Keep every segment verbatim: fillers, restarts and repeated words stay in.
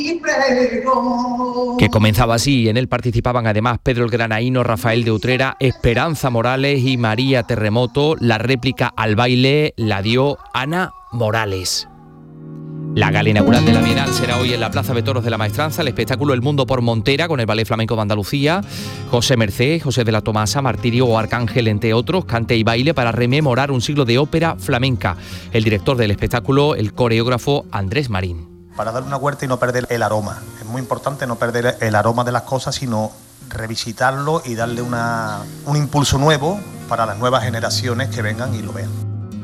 Que comenzaba así. En él participaban además Pedro el Granaíno, Rafael de Utrera, Esperanza Morales y María Terremoto. La réplica al baile la dio Ana Morales. La gala inaugural de la Bienal será hoy en la Plaza de Toros de la Maestranza. El espectáculo El Mundo por Montera, con el Ballet Flamenco de Andalucía, José Mercé, José de la Tomasa, Martirio o Arcángel, entre otros, cante y baile para rememorar un siglo de ópera flamenca. El director del espectáculo, el coreógrafo Andrés Marín. Para dar una vuelta y no perder el aroma. Es muy importante no perder el aroma de las cosas, sino revisitarlo y darle una, un impulso nuevo para las nuevas generaciones que vengan y lo vean.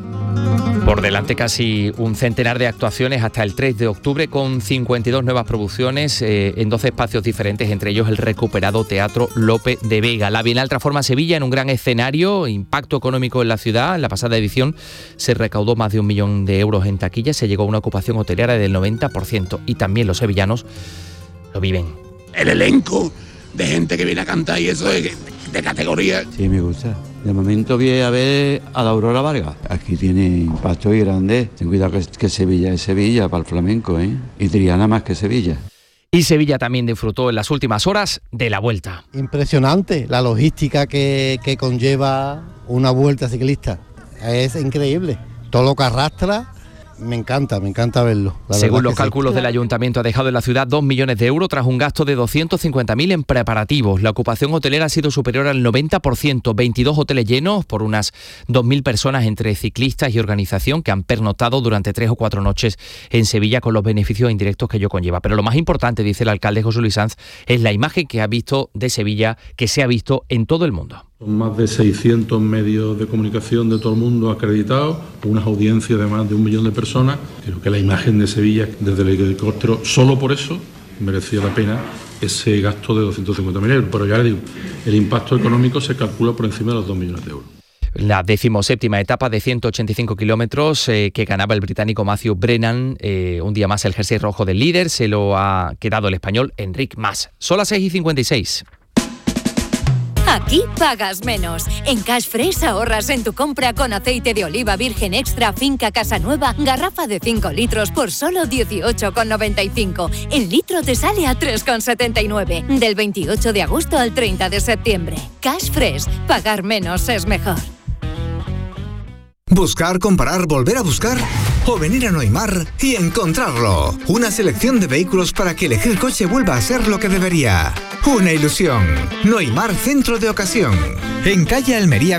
Por delante casi un centenar de actuaciones hasta el tres de octubre, con cincuenta y dos nuevas producciones eh, en doce espacios diferentes, entre ellos el recuperado Teatro Lope de Vega. La Bienal transforma Sevilla en un gran escenario, impacto económico en la ciudad. En la pasada edición se recaudó más de un millón de euros en taquillas, se llegó a una ocupación hotelera del noventa por ciento y también los sevillanos lo viven. El elenco de gente que viene a cantar y eso es de categoría. Sí, me gusta. De momento voy a ver a la Aurora Vargas. Aquí tiene impacto y grande. Ten cuidado que, que Sevilla es Sevilla para el flamenco, ¿eh? Y Triana más que Sevilla. Y Sevilla también disfrutó en las últimas horas de la Vuelta. Impresionante la logística que, que conlleva una vuelta ciclista. Es increíble. Todo lo que arrastra. Me encanta, me encanta verlo. Según los cálculos del ayuntamiento, ha dejado en la ciudad dos millones de euros tras un gasto de doscientos cincuenta mil en preparativos. La ocupación hotelera ha sido superior al noventa por ciento, veintidós hoteles llenos por unas dos mil personas entre ciclistas y organización que han pernoctado durante tres o cuatro noches en Sevilla, con los beneficios indirectos que ello conlleva. Pero lo más importante, dice el alcalde José Luis Sanz, es la imagen que ha visto de Sevilla, que se ha visto en todo el mundo. Son más de seiscientos medios de comunicación de todo el mundo acreditados, unas audiencias de más de un millón de personas. Creo que la imagen de Sevilla desde el helicóptero, solo por eso, merecía la pena ese gasto de doscientos cincuenta mil euros. Pero ya le digo, el impacto económico se calcula por encima de los dos millones de euros. La decimoséptima etapa de ciento ochenta y cinco kilómetros eh, que ganaba el británico Matthew Brennan. Eh, un día más el jersey rojo del líder se lo ha quedado el español Enric Mas. Son las seis y cincuenta y seis. Aquí pagas menos. En Cash Fresh ahorras en tu compra con aceite de oliva virgen extra Finca Casanueva, garrafa de cinco litros por solo dieciocho con noventa y cinco. El litro te sale a tres con setenta y nueve. Del veintiocho de agosto al treinta de septiembre. Cash Fresh. Pagar menos es mejor. Buscar, comparar, volver a buscar o venir a Noimar y encontrarlo. Una selección de vehículos para que elegir coche vuelva a ser lo que debería. Una ilusión. Noimar Centro de Ocasión. En calle Almería